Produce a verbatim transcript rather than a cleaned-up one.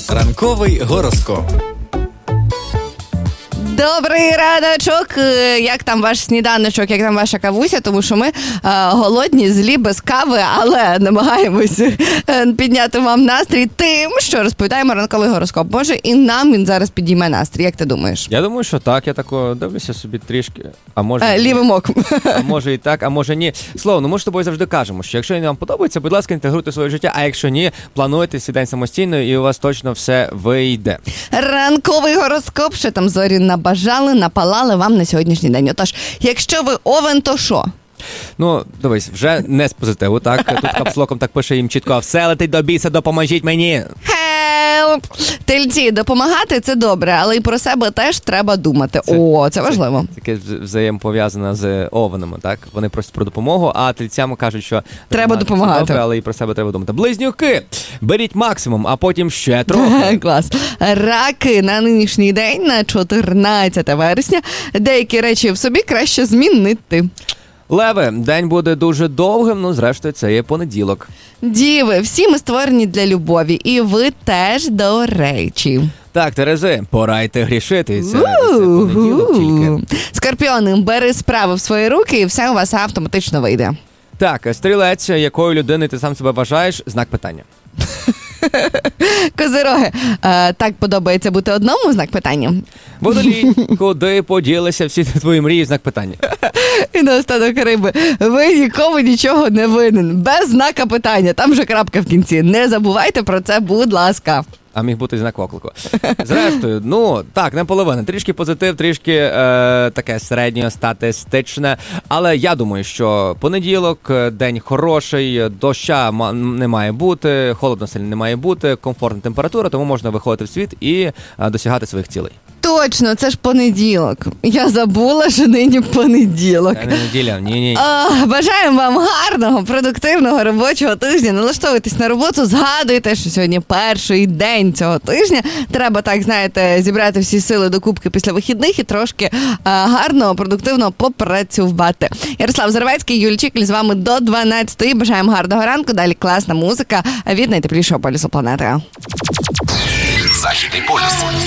Ранковий гороскоп. Добрий раночок, як там ваш сніданочок, як там ваша кавуся, тому що ми е, голодні, злі, без кави, але намагаємося підняти вам настрій тим, що розповідаємо ранковий гороскоп. Може і нам він зараз підійме настрій, як ти думаєш? Я думаю, що так, я тако дивлюся собі трішки, а може... Е, лівим оком. А може і так, а може ні. Слово, ну ми ж з тобою завжди кажемо, що якщо вам подобається, будь ласка, інтегруйте своє життя, а якщо ні, плануйте свій день самостійно і у вас точно все вийде. Ранковий гороскоп, що там зорі набажали, напалали вам на сьогоднішній день. Отож, якщо ви овен, то що? Ну, дивись, вже не з позитиву, так? Тут капслоком так пише їм чітко: все летить до біса, допоможіть мені. Help! Тельці, допомагати – це добре, але і про себе теж треба думати. Це, О, це важливо. Це таке взаємопов'язане з овенами, так? Вони просять про допомогу, а тельцям кажуть, що треба допомагати. Добре, але і про себе треба думати. Близнюки, беріть максимум, а потім ще трохи. Клас. Раки, на нинішній день, на чотирнадцяте вересня, деякі речі в собі краще змінити. Леви, день буде дуже довгим, ну, зрештою, це є понеділок. Діви, всі ми створені для любові, і ви теж, до речі. Так, Терези, пора йти грішити, це, це понеділок тільки. Скорпіони, бери справи в свої руки, і все у вас автоматично вийде. Так, стрілець, якою людиною ти сам себе вважаєш, знак питання. Козироги, е, так подобається бути одному, знак питання. Водолій, куди поділися всі твої мрії, знак питання. І наостанок риби, ви нікому нічого не винен, без знака питання, там же крапка в кінці. Не забувайте про це, будь ласка. А міг бути знак оклику. Зрештою, ну, так, не половина. Трішки позитив, трішки е, таке середньостатистичне. Але я думаю, що понеділок, день хороший, доща не має бути, холодно сильно не має бути, комфортна температура, тому можна виходити в світ і е, досягати своїх цілей. Точно, це ж понеділок. Я забула, що нині понеділок. Це не неділя, ні-ні. А, бажаємо вам гарного, продуктивного робочого тижня. Налаштовуйтесь на роботу, згадуйте, що сьогодні перший день цього тижня. Треба, так, знаєте, зібрати всі сили до кубки після вихідних і трошки а, гарно, продуктивно попрацювати. Ярослав Зарвецький, Юлія Чікль з вами до дванадцятої. Бажаємо гарного ранку. Далі класна музика від найтеплішого полюсу планети. Західний полюс.